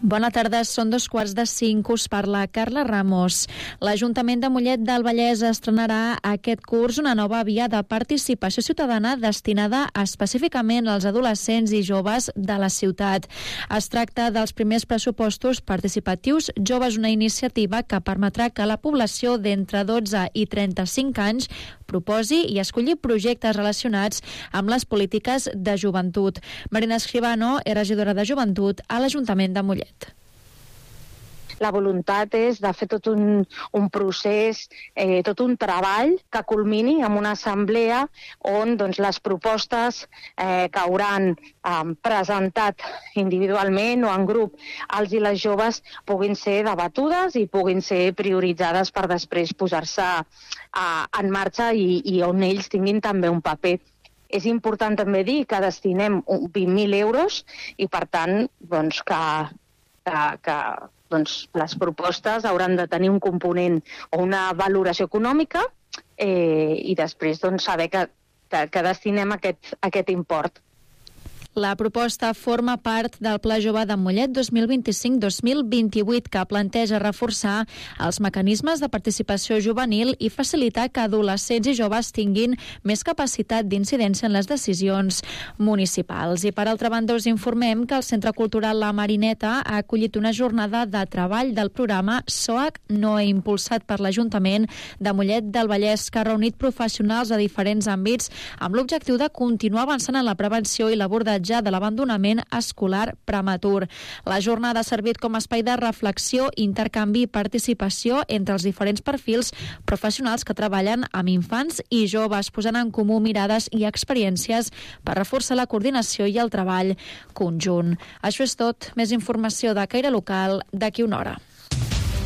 Bona tarda, són 4:45, us parla Carla Ramos. L'Ajuntament de Mollet del Vallès estrenarà aquest curs una nova via de participació ciutadana destinada específicament als adolescents i joves de la ciutat. Es tracta dels primers pressupostos participatius joves, una iniciativa que permetrà que la població d'entre 12 i 35 anys proposi i escolli projectes relacionats amb les polítiques de joventut. Marina Escribano és regidora de Joventut a l'Ajuntament de Mollet. La voluntat és de fer tot un procés, tot un treball que culmini amb una assemblea on les propostes que hauran presentat individualment o en grup els i les joves puguin ser debatudes i puguin ser prioritzades per després posar-se en marxa i on ells tinguin també un paper. És important també dir que destinem 20.000 euros i, per tant, que les propostes hauran de tenir un component o una valoració econòmica i després saber que destinem aquest import. La proposta forma part del Pla Jove de Mollet 2025-2028 que planteja reforçar els mecanismes de participació juvenil i facilitar que adolescents i joves tinguin més capacitat d'incidència en les decisions municipals. I per altra banda us informem que el Centre Cultural La Marineta ha acollit una jornada de treball del programa SOAC NOE impulsat per l'Ajuntament de Mollet del Vallès, que ha reunit professionals de diferents àmbits amb l'objectiu de continuar avançant en la prevenció i l'abordatge de l'abandonament escolar prematur. La jornada ha servit com a espai de reflexió, intercanvi i participació entre els diferents perfils professionals que treballen amb infants i joves, posant en comú mirades i experiències per reforçar la coordinació i el treball conjunt. Això és tot. Més informació de caire local d'aquí una hora.